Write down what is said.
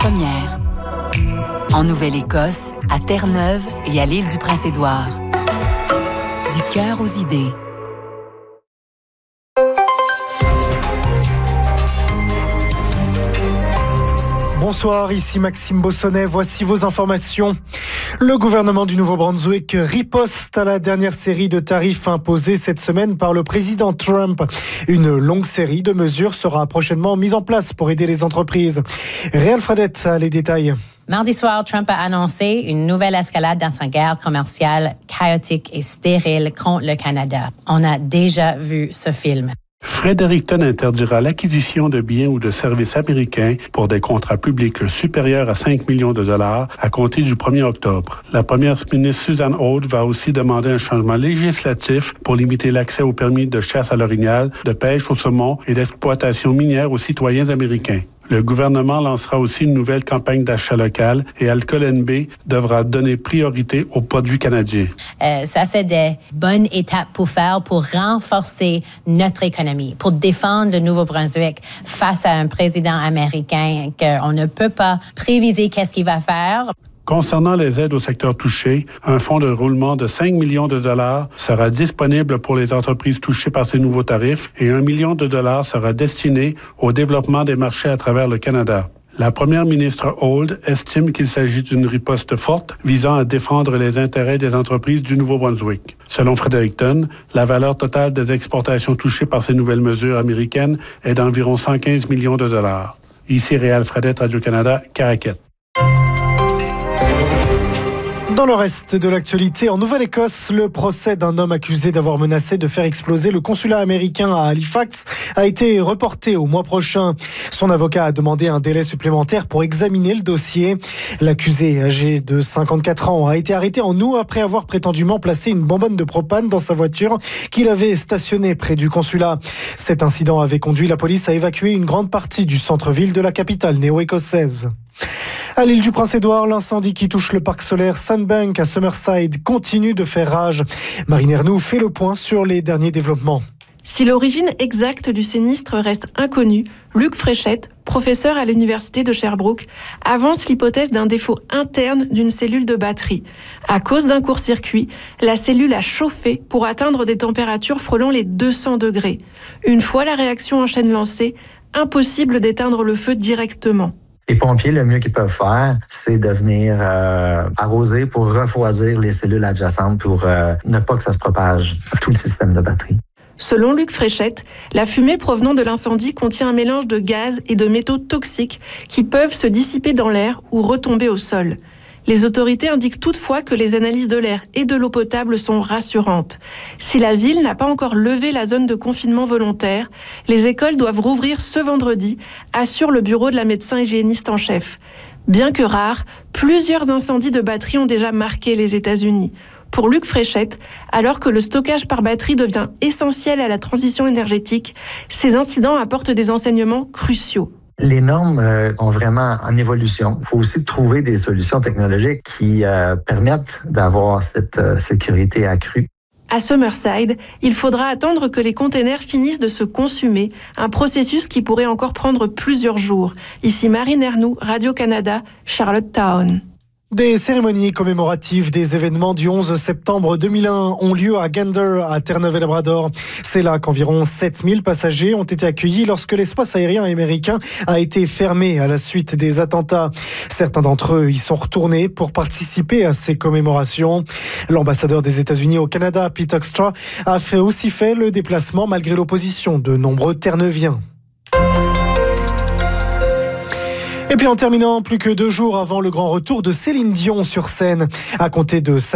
Première. En Nouvelle-Écosse, à Terre-Neuve et à l'île du Prince-Édouard. Du cœur aux idées. Bonsoir, ici Maxime Bossonnet, voici vos informations. Le gouvernement du Nouveau-Brunswick riposte à la dernière série de tarifs imposés cette semaine par le président Trump. Une longue série de mesures sera prochainement mise en place pour aider les entreprises. Réal Fradette a les détails. Mardi soir, Trump a annoncé une nouvelle escalade dans sa guerre commerciale chaotique et stérile contre le Canada. On a déjà vu ce film. Fredericton interdira l'acquisition de biens ou de services américains pour des contrats publics supérieurs à 5 millions de dollars à compter du 1er octobre. La première ministre Susan Holt va aussi demander un changement législatif pour limiter l'accès aux permis de chasse à l'orignal, de pêche au saumon et d'exploitation minière aux citoyens américains. Le gouvernement lancera aussi une nouvelle campagne d'achat local et Alcool NB devra donner priorité aux produits canadiens. Ça, c'est des bonnes étapes pour renforcer notre économie, pour défendre le Nouveau-Brunswick face à un président américain qu'on ne peut pas préviser qu'est-ce qu'il va faire. Concernant les aides au secteur touché, un fonds de roulement de 5 millions de dollars sera disponible pour les entreprises touchées par ces nouveaux tarifs et 1 million de dollars sera destiné au développement des marchés à travers le Canada. La première ministre Holt estime qu'il s'agit d'une riposte forte visant à défendre les intérêts des entreprises du Nouveau-Brunswick. Selon Fredericton, la valeur totale des exportations touchées par ces nouvelles mesures américaines est d'environ 115 millions de dollars. Ici Réal Fradette, Radio-Canada, Caraquet. Dans le reste de l'actualité, en Nouvelle-Écosse, le procès d'un homme accusé d'avoir menacé de faire exploser le consulat américain à Halifax a été reporté au mois prochain. Son avocat a demandé un délai supplémentaire pour examiner le dossier. L'accusé, âgé de 54 ans, a été arrêté en août après avoir prétendument placé une bonbonne de propane dans sa voiture qu'il avait stationnée près du consulat. Cet incident avait conduit la police à évacuer une grande partie du centre-ville de la capitale néo-écossaise. À l'île du Prince-Édouard, l'incendie qui touche le parc solaire Sunbank à Summerside continue de faire rage. Marine Ernoux fait le point sur les derniers développements. Si l'origine exacte du sinistre reste inconnue, Luc Fréchette, professeur à l'université de Sherbrooke, avance l'hypothèse d'un défaut interne d'une cellule de batterie. À cause d'un court-circuit, la cellule a chauffé pour atteindre des températures frôlant les 200 degrés. Une fois la réaction en chaîne lancée, impossible d'éteindre le feu directement. Les pompiers, le mieux qu'ils peuvent faire, c'est de venir arroser pour refroidir les cellules adjacentes pour ne pas que ça se propage à tout le système de batterie. Selon Luc Fréchette, la fumée provenant de l'incendie contient un mélange de gaz et de métaux toxiques qui peuvent se dissiper dans l'air ou retomber au sol. Les autorités indiquent toutefois que les analyses de l'air et de l'eau potable sont rassurantes. Si la ville n'a pas encore levé la zone de confinement volontaire, les écoles doivent rouvrir ce vendredi, assure le bureau de la médecin hygiéniste en chef. Bien que rares, plusieurs incendies de batterie ont déjà marqué les États-Unis. Pour Luc Fréchette, alors que le stockage par batterie devient essentiel à la transition énergétique, ces incidents apportent des enseignements cruciaux. Les normes sont vraiment en évolution. Il faut aussi trouver des solutions technologiques qui permettent d'avoir cette sécurité accrue. À Summerside, il faudra attendre que les containers finissent de se consumer, un processus qui pourrait encore prendre plusieurs jours. Ici Marine Ernoux, Radio-Canada, Charlottetown. Des cérémonies commémoratives des événements du 11 septembre 2001 ont lieu à Gander, à Terre-Neuve-et-Labrador. C'est là qu'environ 7000 passagers ont été accueillis lorsque l'espace aérien américain a été fermé à la suite des attentats. Certains d'entre eux y sont retournés pour participer à ces commémorations. L'ambassadeur des États-Unis au Canada, Pete Hoekstra, a aussi fait le déplacement malgré l'opposition de nombreux Terre-Neuviens. Et puis en terminant, plus que 2 jours avant le grand retour de Céline Dion sur scène, à compter de